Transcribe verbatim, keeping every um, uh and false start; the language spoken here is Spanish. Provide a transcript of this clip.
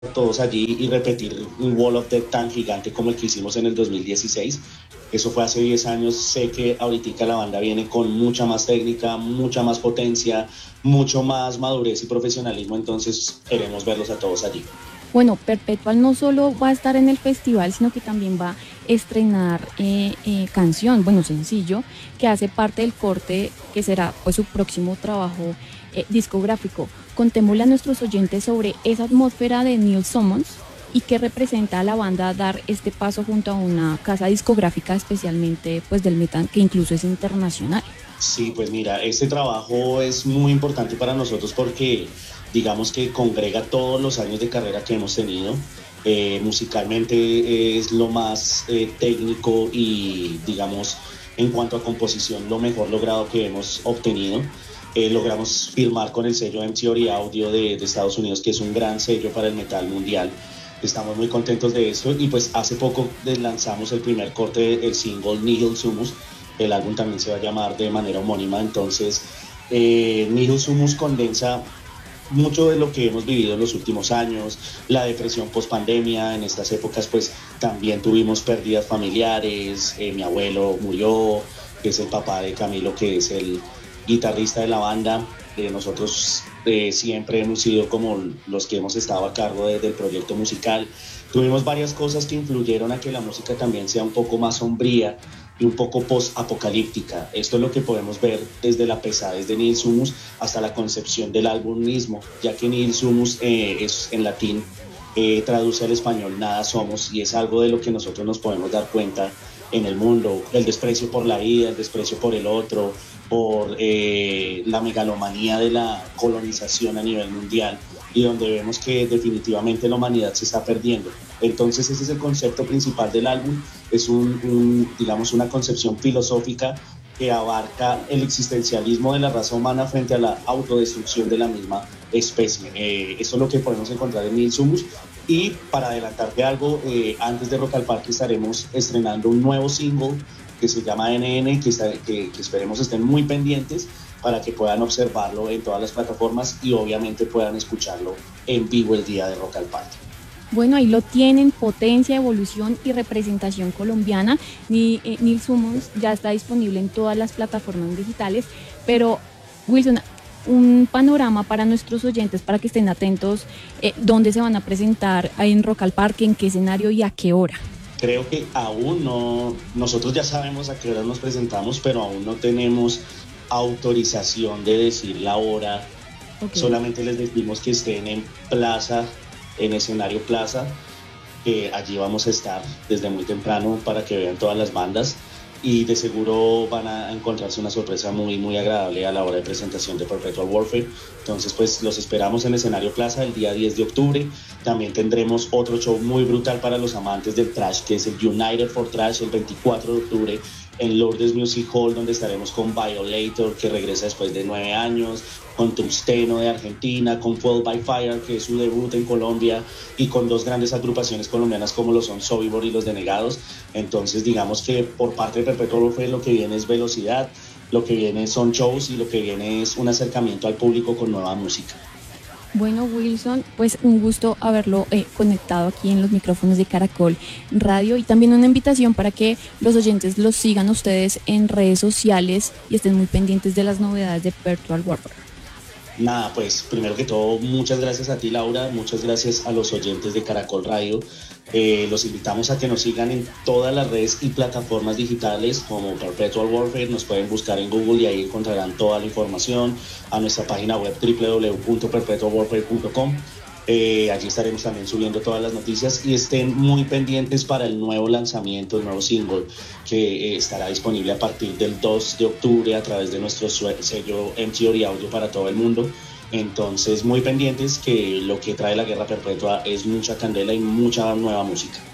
todos allí y repetir un Wall of Death tan gigante como el que hicimos en el dos mil dieciséis. Eso fue hace diez años. Sé que ahorita la banda viene con mucha más técnica, mucha más potencia, mucho más madurez y profesionalismo, entonces queremos verlos a todos allí. Bueno, Perpetual no solo va a estar en el festival, sino que también va a estrenar eh, eh, canción, bueno, sencillo, que hace parte del corte que será pues su próximo trabajo eh, discográfico. Contémosle a nuestros oyentes sobre esa atmósfera de Neil Summons y qué representa a la banda dar este paso junto a una casa discográfica, especialmente pues del metal, que incluso es internacional. Sí, pues mira, este trabajo es muy importante para nosotros porque digamos que congrega todos los años de carrera que hemos tenido. Eh, musicalmente eh, es lo más eh, técnico y digamos en cuanto a composición lo mejor logrado que hemos obtenido. Eh, logramos firmar con el sello M T O R I Audio de, de Estados Unidos, que es un gran sello para el metal mundial. Estamos muy contentos de esto y pues hace poco lanzamos el primer corte, el single Nihil Sumus. El álbum también se va a llamar de manera homónima, entonces eh, Nihil Sumus condensa mucho de lo que hemos vivido en los últimos años, la depresión post-pandemia. En estas épocas pues también tuvimos pérdidas familiares, eh, mi abuelo murió, que es el papá de Camilo, que es el guitarrista de la banda. Eh, nosotros eh, siempre hemos sido como los que hemos estado a cargo de, del proyecto musical. Tuvimos varias cosas que influyeron a que la música también sea un poco más sombría y un poco post-apocalíptica. Esto es lo que podemos ver desde la pesadez de Nihil Sumus hasta la concepción del álbum mismo, ya que Nihil Sumus eh, es en latín, eh, traduce al español nada somos, y es algo de lo que nosotros nos podemos dar cuenta en el mundo: el desprecio por la vida, el desprecio por el otro, por eh, la megalomanía de la colonización a nivel mundial, y donde vemos que definitivamente la humanidad se está perdiendo. Entonces ese es el concepto principal del álbum. Es un, un, digamos, una concepción filosófica que abarca el existencialismo de la raza humana frente a la autodestrucción de la misma especie. Eh, esto es lo que podemos encontrar en Nihil Sumus. Y para adelantarte algo, eh, antes de Rock al Parque estaremos estrenando un nuevo single que se llama N N, que, está, que, que esperemos estén muy pendientes para que puedan observarlo en todas las plataformas y obviamente puedan escucharlo en vivo el día de Rock al Parque. Bueno, ahí lo tienen: potencia, evolución y representación colombiana. Nihil Summons ya está disponible en todas las plataformas digitales, pero Wilson, un panorama para nuestros oyentes para que estén atentos, eh, dónde se van a presentar en Rock al Parque, en qué escenario y a qué hora. Creo que aún no, nosotros ya sabemos a qué hora nos presentamos, pero aún no tenemos autorización de decir la hora. Okay. Solamente les decimos que estén en Plaza, en escenario Plaza, que allí vamos a estar desde muy temprano para que vean todas las bandas, y de seguro van a encontrarse una sorpresa muy muy agradable a la hora de presentación de Perpetual Warfare. Entonces pues los esperamos en escenario Plaza el día diez de octubre. También tendremos otro show muy brutal para los amantes del thrash, que es el United for Thrash, el veinticuatro de octubre en Lourdes Music Hall, donde estaremos con Violator, que regresa después de nueve años, con Tungsteno de Argentina, con Fuel by Fire, que es su debut en Colombia, y con dos grandes agrupaciones colombianas como lo son Sobibor y Los Denegados. Entonces digamos que por parte de Perpetual Warfare lo que viene es velocidad, lo que viene son shows y lo que viene es un acercamiento al público con nueva música. Bueno, Wilson, pues un gusto haberlo eh, conectado aquí en los micrófonos de Caracol Radio, y también una invitación para que los oyentes los sigan a ustedes en redes sociales y estén muy pendientes de las novedades de Perpetual Warfare. Nada, pues primero que todo, muchas gracias a ti, Laura, muchas gracias a los oyentes de Caracol Radio. Eh, los invitamos a que nos sigan en todas las redes y plataformas digitales como Perpetual Warfare. Nos pueden buscar en Google y ahí encontrarán toda la información. A nuestra página web doble u doble u doble u punto perpetual warfare punto com. Eh, allí estaremos también subiendo todas las noticias, y estén muy pendientes para el nuevo lanzamiento, el nuevo single que eh, estará disponible a partir del dos de octubre a través de nuestro sello M T O R I Audio para todo el mundo. Entonces muy pendientes, que lo que trae la Guerra Perpetua es mucha candela y mucha nueva música.